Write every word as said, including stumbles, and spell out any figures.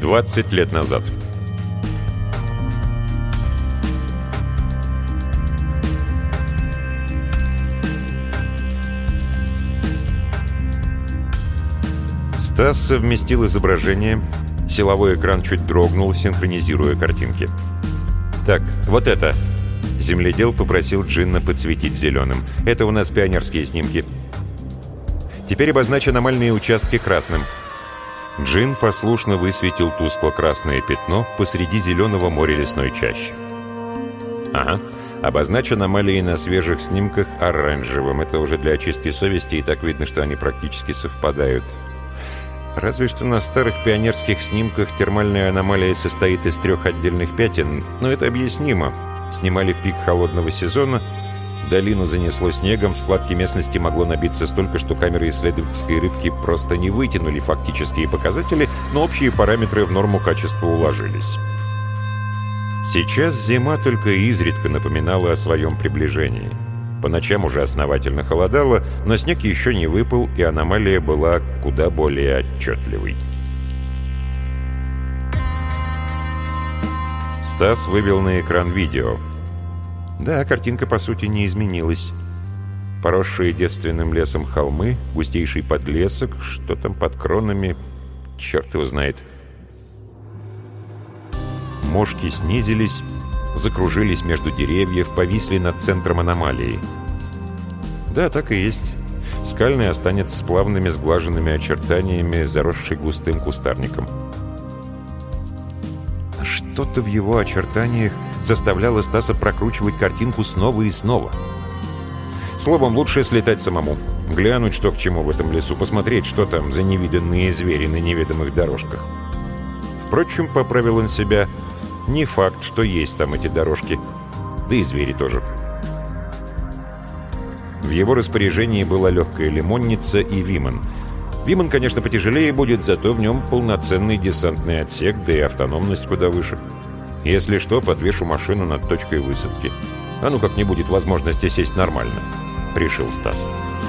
двадцать лет назад. Стас совместил изображение. Силовой экран чуть дрогнул, синхронизируя картинки. «Так, вот это!» Земледел попросил Джинна подсветить зеленым. «Это у нас пионерские снимки. Теперь обозначь аномальные участки красным». Джин послушно высветил тускло-красное пятно посреди зеленого моря лесной чащи. «Ага. Обозначь аномалии на свежих снимках оранжевым. Это уже для очистки совести, и так видно, что они практически совпадают. Разве что на старых пионерских снимках термальная аномалия состоит из трех отдельных пятен, но это объяснимо. Снимали в пик холодного сезона, долину занесло снегом, в складке местности могло набиться столько, что камеры исследовательской рыбки просто не вытянули фактические показатели, но общие параметры в норму качества уложились. Сейчас зима только изредка напоминала о своем приближении. По ночам уже основательно холодало, но снег еще не выпал, и аномалия была куда более отчетливой. Стас вывел на экран видео. Да, картинка по сути не изменилась. Поросшие девственным лесом холмы, густейший подлесок, что там под кронами, черт его знает. Мошки снизились, закружились между деревьев, повисли над центром аномалии. Да, так и есть. Скальный останется с плавными сглаженными очертаниями, заросший густым кустарником. Что-то в его очертаниях заставляло Стаса прокручивать картинку снова и снова. Словом, лучше слетать самому, глянуть, что к чему в этом лесу, посмотреть, что там за невиданные звери на неведомых дорожках. Впрочем, поправил он себя, не факт, что есть там эти дорожки, да и звери тоже. В его распоряжении была легкая лимонница и Виман. Виман, конечно, потяжелее будет, зато в нем полноценный десантный отсек, да и автономность куда выше. Если что, подвешу машину над точкой высадки. А ну как не будет возможности сесть нормально, решил Стас.